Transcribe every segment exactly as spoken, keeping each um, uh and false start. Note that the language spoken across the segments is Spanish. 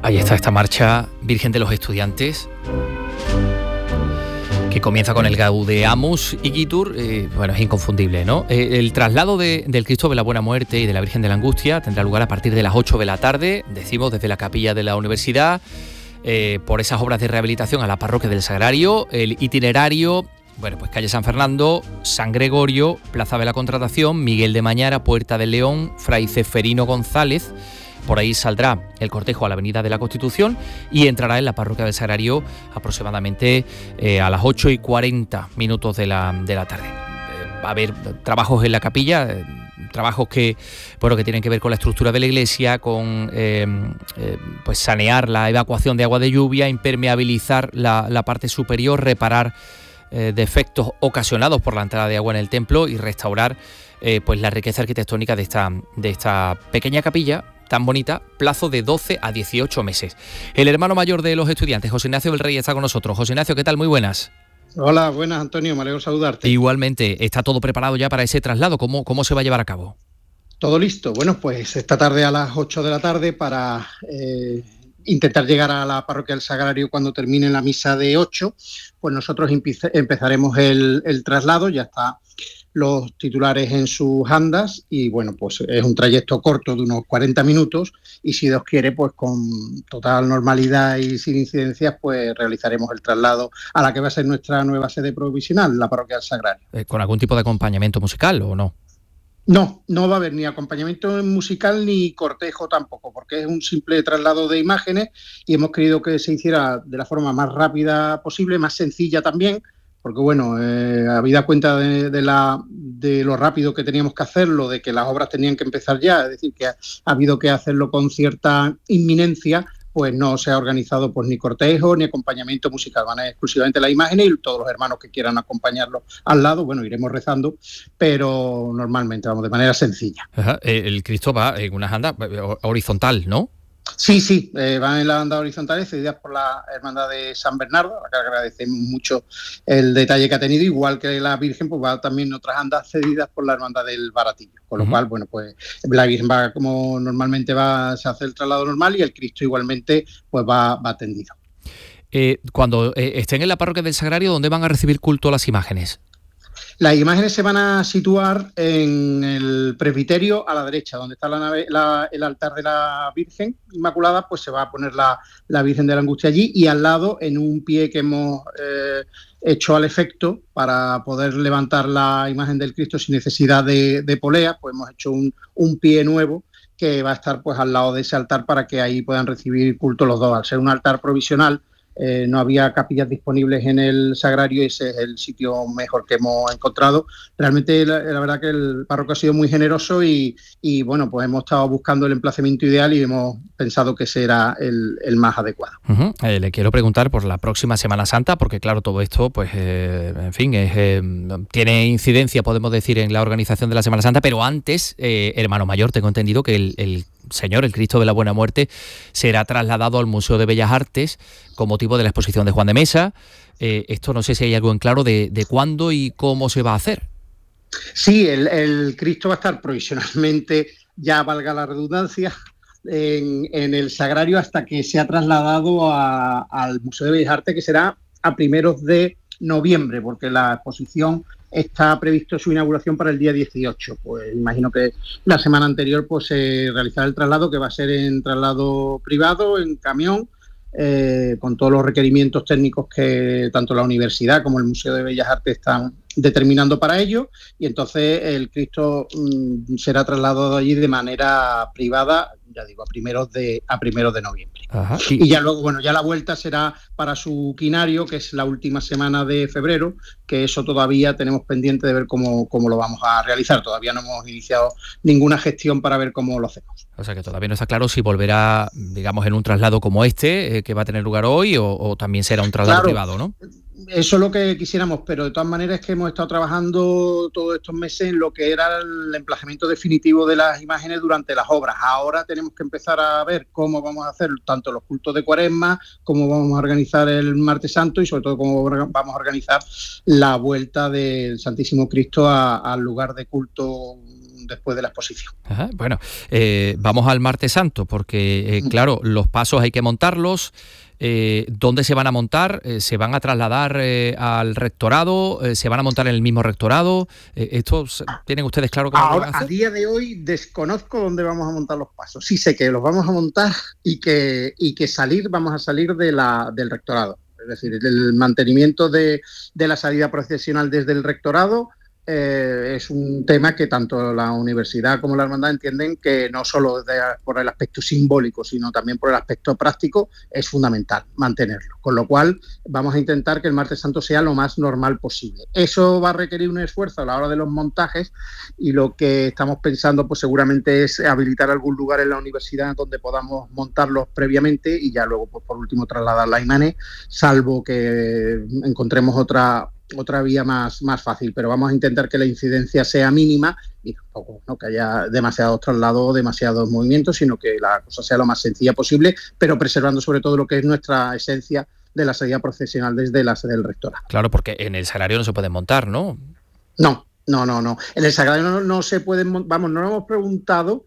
Ahí está esta marcha Virgen de los Estudiantes, que comienza con el Gaudeamus Igitur. Eh, bueno, es inconfundible, ¿no? Eh, el traslado de, del Cristo de la Buena Muerte y de la Virgen de la Angustia tendrá lugar a partir de las ocho de la tarde, decimos, desde la capilla de la universidad, eh, por esas obras de rehabilitación a la parroquia del Sagrario. El itinerario, bueno, pues calle San Fernando, San Gregorio, Plaza de la Contratación, Miguel de Mañara, Puerta del León, Fray Ceferino González. Por ahí saldrá el cortejo a la Avenida de la Constitución y entrará en la parroquia del Sagrario aproximadamente eh, a las ocho y cuarenta minutos de la, de la tarde. Eh, va a haber trabajos en la capilla, eh, trabajos que, bueno, que tienen que ver con la estructura de la iglesia, con eh, eh, pues sanear la evacuación de agua de lluvia, impermeabilizar la, la parte superior, reparar eh, defectos ocasionados por la entrada de agua en el templo y restaurar eh, pues la riqueza arquitectónica de esta, de esta pequeña capilla tan bonita, plazo de doce a dieciocho meses. El hermano mayor de los estudiantes, José Ignacio del Rey, está con nosotros. José Ignacio, ¿qué tal? Muy buenas. Hola, buenas, Antonio, me alegro saludarte. Igualmente, ¿está todo preparado ya para ese traslado? ¿Cómo, cómo se va a llevar a cabo? Todo listo. Bueno, pues esta tarde a las ocho de la tarde para eh, intentar llegar a la parroquia del Sagrario cuando termine la misa de ocho, pues nosotros empieza, empezaremos el, el traslado, ya está los titulares en sus andas y bueno, pues es un trayecto corto de unos cuarenta minutos y si Dios quiere, pues con total normalidad y sin incidencias, pues realizaremos el traslado a la que va a ser nuestra nueva sede provisional, la parroquia del Sagrario. Eh, ¿Con algún tipo de acompañamiento musical o no? No, no va a haber ni acompañamiento musical ni cortejo tampoco, porque es un simple traslado de imágenes y hemos querido que se hiciera de la forma más rápida posible, más sencilla también, porque bueno, eh, habida cuenta de, de, la, de lo rápido que teníamos que hacerlo, de que las obras tenían que empezar ya, es decir, que ha, ha habido que hacerlo con cierta inminencia, pues no se ha organizado pues ni cortejo ni acompañamiento musical, van a ir exclusivamente las imágenes y todos los hermanos que quieran acompañarlo al lado, bueno, iremos rezando, pero normalmente, vamos, de manera sencilla. Ajá, el Cristo va en unas andas horizontal, ¿no? Sí, sí, eh, van en las andas horizontales cedidas por la Hermandad de San Bernardo, a la que agradecemos mucho el detalle que ha tenido, igual que la Virgen, pues va también en otras andas cedidas por la Hermandad del Baratillo, con lo uh-huh. cual, bueno, pues la Virgen va como normalmente va, se hace el traslado normal y el Cristo igualmente pues va, va tendido. Eh, cuando eh, estén en la parroquia del Sagrario, ¿dónde van a recibir culto las imágenes? Las imágenes se van a situar en el presbiterio a la derecha, donde está la nave, la, el altar de la Virgen Inmaculada, pues se va a poner la, la Virgen de la Angustia allí y al lado, en un pie que hemos eh, hecho al efecto para poder levantar la imagen del Cristo sin necesidad de, de polea, pues hemos hecho un, un pie nuevo que va a estar pues al lado de ese altar para que ahí puedan recibir culto los dos. Al ser un altar provisional, Eh, no había capillas disponibles en el Sagrario y ese es el sitio mejor que hemos encontrado. Realmente la, la verdad que el párroco ha sido muy generoso y, y bueno, pues hemos estado buscando el emplazamiento ideal y hemos pensado que ese era el, el más adecuado. Uh-huh. Eh, le quiero preguntar por la próxima Semana Santa, porque claro, todo esto, pues, eh, en fin, es, eh, tiene incidencia, podemos decir, en la organización de la Semana Santa, pero antes, eh, hermano mayor, tengo entendido que el, el Señor, el Cristo de la Buena Muerte, será trasladado al Museo de Bellas Artes con motivo de la exposición de Juan de Mesa. Eh, esto no sé si hay algo en claro de, de cuándo y cómo se va a hacer. Sí, el, el Cristo va a estar provisionalmente, ya valga la redundancia, en, en el Sagrario hasta que sea trasladado a, al Museo de Bellas Artes, que será a primeros de noviembre, porque la exposición está previsto su inauguración para el día dieciocho. Pues imagino que la semana anterior pues se realizará el traslado, que va a ser en traslado privado, en camión, eh, con todos los requerimientos técnicos que tanto la universidad como el Museo de Bellas Artes están determinando para ello, y entonces el Cristo mmm, será trasladado allí de manera privada, ya digo, a primeros de a primeros de noviembre. Ajá. Y, y ya luego, bueno, ya la vuelta será para su quinario, que es la última semana de febrero, que eso todavía tenemos pendiente de ver cómo, cómo lo vamos a realizar. Todavía no hemos iniciado ninguna gestión para ver cómo lo hacemos. O sea que todavía no está claro si volverá, digamos, en un traslado como este, eh, que va a tener lugar hoy, o, o también será un traslado claro, privado, ¿no? Eso es lo que quisiéramos, pero de todas maneras es que hemos estado trabajando todos estos meses en lo que era el emplazamiento definitivo de las imágenes durante las obras. Ahora tenemos que empezar a ver cómo vamos a hacer tanto los cultos de Cuaresma, cómo vamos a organizar el Martes Santo y sobre todo cómo vamos a organizar la vuelta del Santísimo Cristo a, al lugar de culto después de la exposición. Ajá, bueno, eh, vamos al Martes Santo, porque, eh, claro, los pasos hay que montarlos. Eh, ¿Dónde se van a montar? Eh, ¿Se van a trasladar eh, al rectorado? Eh, ¿Se van a montar en el mismo rectorado? Eh, ¿Esto tienen ustedes claro cómo lo van a hacer? A día de hoy desconozco dónde vamos a montar los pasos. Sí sé que los vamos a montar y que, y que salir, vamos a salir de la, del rectorado. Es decir, el mantenimiento de, de la salida procesional desde el rectorado eh, es un tema que tanto la universidad como la hermandad entienden que no solo de, por el aspecto simbólico, sino también por el aspecto práctico es fundamental mantenerlo. Con lo cual vamos a intentar que el Martes Santo sea lo más normal posible. Eso va a requerir un esfuerzo a la hora de los montajes y lo que estamos pensando pues seguramente es habilitar algún lugar en la universidad donde podamos montarlos previamente y ya luego pues, por último trasladar la imagen, salvo que encontremos otra otra vía más, más fácil, pero vamos a intentar que la incidencia sea mínima y tampoco ¿no? que haya demasiados traslados, demasiados movimientos, sino que la cosa sea lo más sencilla posible, pero preservando sobre todo lo que es nuestra esencia de la salida procesional desde la sede del rectorado. Claro, porque en el Sagrario no se pueden montar, ¿no? No, no, no, no. En el Sagrario no, no se pueden, vamos, no lo hemos preguntado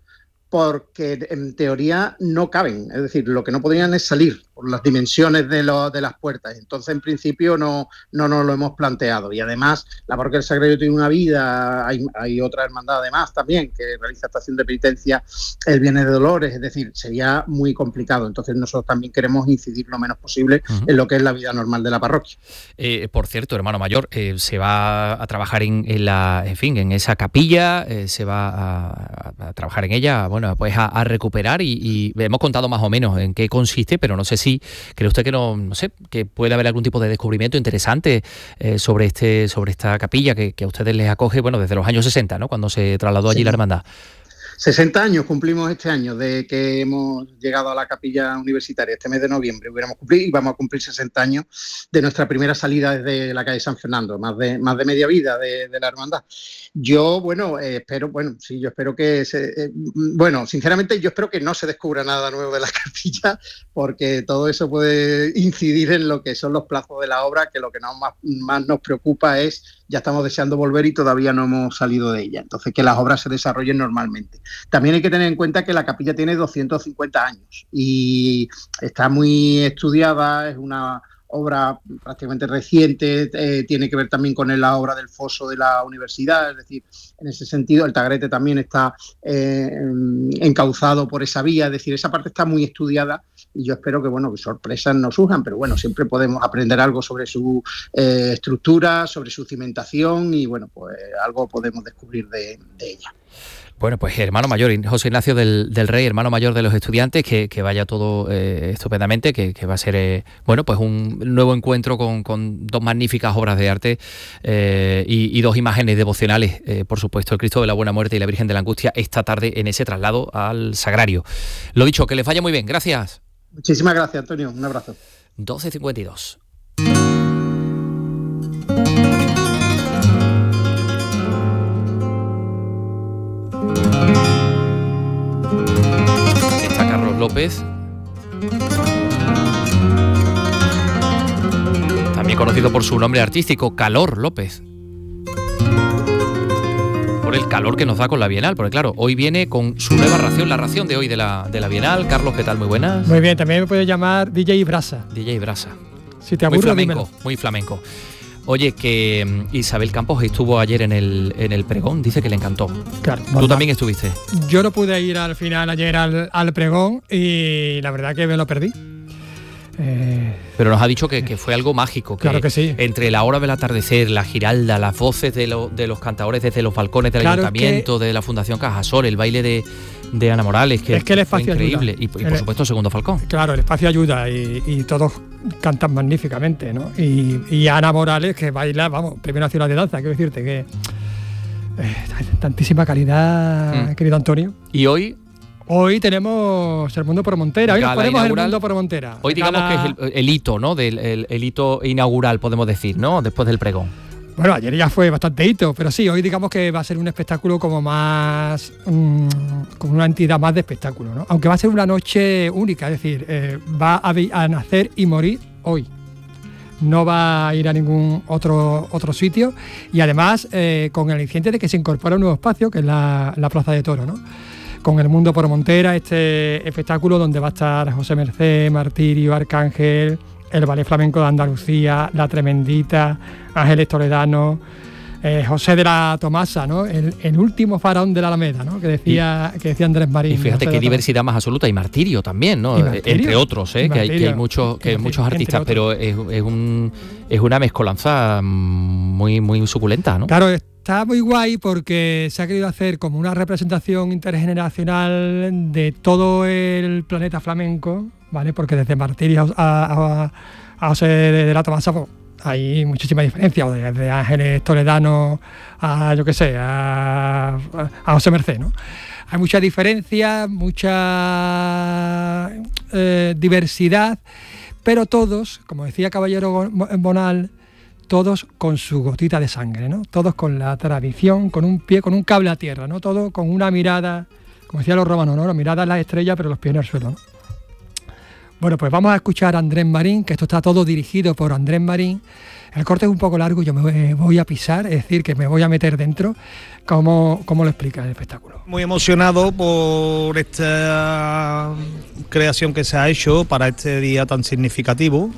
porque en teoría no caben, es decir, lo que no podrían es salir por las dimensiones de, lo, de las puertas, entonces en principio no, no nos lo hemos planteado y además la parroquia del Sagrario tiene una vida, hay, hay otra hermandad además también que realiza estación de penitencia el Viernes de Dolores, es decir, sería muy complicado, entonces nosotros también queremos incidir lo menos posible uh-huh. en lo que es la vida normal de la parroquia. Eh, por cierto, hermano mayor, eh, se va a trabajar en, en la, en fin, en esa capilla, eh, se va a, a, a trabajar en ella, bueno, pues a, a recuperar y, y hemos contado más o menos en qué consiste, pero no sé si cree usted que no, no sé, que puede haber algún tipo de descubrimiento interesante eh, sobre este, sobre esta capilla que, que a ustedes les acoge, bueno, desde los años sesenta, ¿no? Cuando se trasladó allí sí. la hermandad. sesenta años cumplimos este año de que hemos llegado a la capilla universitaria, este mes de noviembre hubiéramos cumplido y vamos a cumplir sesenta años de nuestra primera salida desde la calle San Fernando, más de, más de media vida de, de la hermandad. Yo, bueno, eh, espero, bueno, sí, yo espero que, se, eh, bueno, sinceramente yo espero que no se descubra nada nuevo de la capilla porque todo eso puede incidir en lo que son los plazos de la obra, que lo que nos, más, más nos preocupa es, ya estamos deseando volver y todavía no hemos salido de ella, entonces que las obras se desarrollen normalmente. También hay que tener en cuenta que la capilla tiene doscientos cincuenta años y está muy estudiada, es una obra prácticamente reciente, eh, tiene que ver también con la obra del foso de la universidad, es decir, en ese sentido el Tagrete también está eh, encauzado por esa vía, es decir, esa parte está muy estudiada y yo espero que, bueno, que sorpresas no surjan, pero bueno, siempre podemos aprender algo sobre su eh, estructura, sobre su cimentación y, bueno, pues algo podemos descubrir de, de ella. Bueno, pues hermano mayor, José Ignacio del, del Rey, hermano mayor de los estudiantes, que, que vaya todo eh, estupendamente, que, que va a ser, eh, bueno, pues un nuevo encuentro con, con dos magníficas obras de arte eh, y, y dos imágenes devocionales, eh, por supuesto, el Cristo de la Buena Muerte y la Virgen de la Angustia, esta tarde en ese traslado al Sagrario. Lo dicho, que les vaya muy bien, gracias. Muchísimas gracias, Antonio, un abrazo. doce cincuenta y dos. López, también conocido por su nombre artístico, Calor López, por el calor que nos da con la Bienal, porque claro, hoy viene con su nueva ración, la ración de hoy de la, de la Bienal. Carlos, ¿qué tal? Muy buenas. Muy bien, también me puedes llamar D J Brasa. D J Brasa. Si te aburro, muy flamenco, dímelo. Muy flamenco. Oye, que um, Isabel Campos estuvo ayer en el, en el pregón, dice que le encantó. Claro. ¿Tú también estuviste? Yo no pude ir al final ayer al, al pregón y la verdad que me lo perdí. Eh, Pero nos ha dicho que, que fue algo mágico. Que claro que sí. Entre la hora del atardecer, la giralda, las voces de, lo, de los cantadores desde los balcones del claro ayuntamiento, que, de la Fundación Cajasol, el baile de, de Ana Morales, que, es que el espacio fue increíble. Ayuda. Y, y por el, supuesto, Segundo Falcón. Claro, el espacio ayuda y, y todos cantan magníficamente, ¿no? Y, y Ana Morales, que baila, vamos, Premio Nacional de Danza, quiero decirte que. Eh, tantísima calidad, mm. querido Antonio. Y hoy. Hoy tenemos el Mundo por Montera, hoy nos ponemos inaugural. el Mundo por Montera. Hoy digamos Gala... que es el, el hito, ¿no? Del, el, el hito inaugural, podemos decir, ¿no? Después del pregón. Bueno, ayer ya fue bastante hito, pero sí, hoy digamos que va a ser un espectáculo como más, mmm, con una entidad más de espectáculo, ¿no? Aunque va a ser una noche única, es decir, eh, va a, a nacer y morir hoy. no va a ir a ningún otro, otro sitio, y además eh, con el aliciente de que se incorpora un nuevo espacio, que es la, la Plaza de Toros, ¿no? Con el Mundo por Montera, este espectáculo donde va a estar José Mercé, Martirio, Arcángel, el Ballet Flamenco de Andalucía, La Tremendita, Ángeles Toledano, eh, José de la Tomasa, ¿no? El, el último faraón de la Alameda, ¿no? Que decía, y, que decía Andrés Marín. Y fíjate qué diversidad más absoluta, y Martirio también, ¿no? Entre otros, ¿eh? Que hay, que hay, muchos, que hay muchos artistas, pero es, es, un, es una mezcolanza muy, muy suculenta, ¿no? Claro, está muy guay porque se ha querido hacer como una representación intergeneracional de todo el planeta flamenco, ¿vale? Porque desde Martirio a, a, a José de la Tomasa, pues, hay muchísimas diferencias, desde Ángeles Toledano a, yo qué sé, a, a José Mercé, ¿no? Hay muchas diferencias, mucha eh, diversidad, pero todos, como decía Caballero Bonal, todos con su gotita de sangre, ¿no? Todos con la tradición, con un pie, con un cable a tierra, ¿no? Todos con una mirada, como decían los romanos, ¿no? La mirada en las estrellas, pero los pies en el suelo, ¿no? Bueno, pues vamos a escuchar a Andrés Marín, que esto está todo dirigido por Andrés Marín. El corte es un poco largo, yo me voy a pisar, es decir, que me voy a meter dentro. ¿Cómo, cómo lo explica el espectáculo? Muy emocionado por esta creación que se ha hecho para este día tan significativo,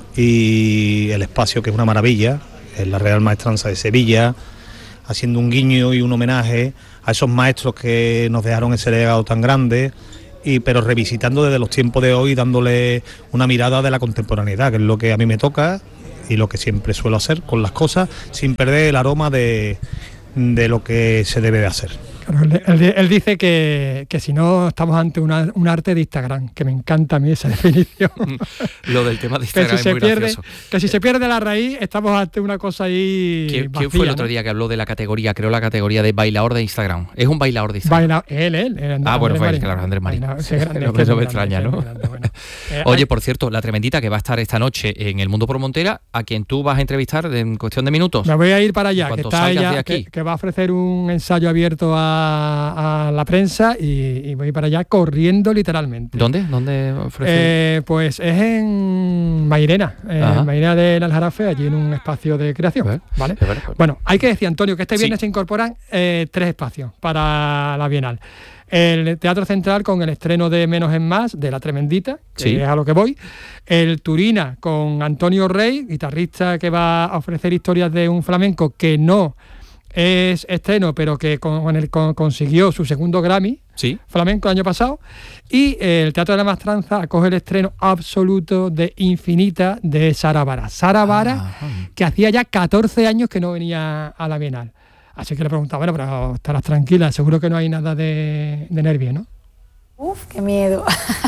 y el espacio, que es una maravilla, es la Real Maestranza de Sevilla, haciendo un guiño y un homenaje a esos maestros que nos dejaron ese legado tan grande, y pero revisitando desde los tiempos de hoy, dándole una mirada de la contemporaneidad, que es lo que a mí me toca y lo que siempre suelo hacer con las cosas, sin perder el aroma de, de lo que se debe de hacer. Claro, él, él, él dice que, que si no estamos ante una, un arte de Instagram, que me encanta a mí esa definición. Lo del tema de Instagram si es muy pierde, gracioso. Que si se pierde la raíz, estamos ante una cosa ahí ¿Quién, vacía, ¿quién fue el ¿no? otro día que habló de la categoría, creo la categoría de bailador de Instagram? Es un bailador de Instagram. Baila, él, él. él ah, bueno, fue claro, Andrés Marín. Baila, ese grande, no, ese no me grande, extraña, ¿no? Grande, bueno. eh, Oye, hay... por cierto, La Tremendita, que va a estar esta noche en el Mundo por Montera, a quien tú vas a entrevistar en cuestión de minutos. Me voy a ir para allá, que está ella, aquí. Que, que va a ofrecer un ensayo abierto a, a la prensa, y, y voy para allá corriendo literalmente. ¿Dónde? ¿Dónde ofrece? Eh, pues es en Mairena, en Mairena del Aljarafe, allí en un espacio de creación. ¿Eh? ¿Vale? ¿Eh? Bueno, hay que decir, Antonio, que este viernes sí. se incorporan eh, tres espacios para la Bienal. El Teatro Central con el estreno de Menos es Más, de La Tremendita, que sí. es a lo que voy. El Turina con Antonio Rey, guitarrista que va a ofrecer historias de un flamenco que no es estreno, pero que con el, con, consiguió su segundo Grammy ¿Sí? flamenco el año pasado. Y el Teatro de la Maestranza acoge el estreno absoluto de Infinita de Sara Vara. Sara Vara, ah, que hacía ya catorce años que no venía a la Bienal. Así que le preguntaba, bueno, pero estarás tranquila, seguro que no hay nada de, de nervios, ¿no? Uf, qué miedo.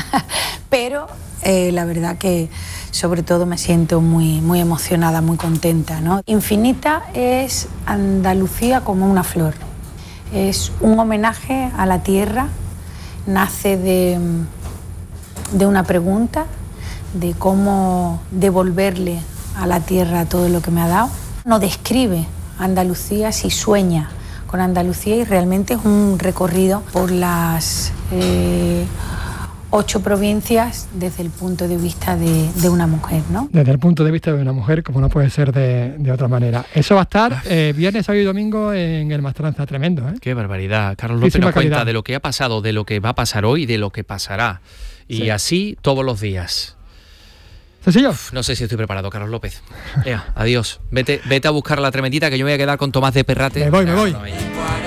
Pero eh, la verdad que sobre todo me siento muy, muy emocionada, muy contenta, ¿no? Infinita es Andalucía como una flor. Es un homenaje a la tierra, nace de, de una pregunta, de cómo devolverle a la tierra todo lo que me ha dado. No describe Andalucía, si sueña con Andalucía, y realmente es un recorrido por las eh, ocho provincias desde el punto de vista de, de una mujer, ¿no? Desde el punto de vista de una mujer, como no puede ser de, de otra manera. Eso va a estar eh, viernes, sábado y domingo en el Maestranza, tremendo, ¿eh? Qué barbaridad. Carlos López nos cuenta de lo que ha pasado, de lo que va a pasar hoy y de lo que pasará. Y sí. así todos los días. ¿Sencillo? Uf, no sé si estoy preparado, Carlos López. Ea, adiós. Vete, vete a buscar a La Tremendita, que yo me voy a quedar con Tomás de Perrate. Me voy, me voy.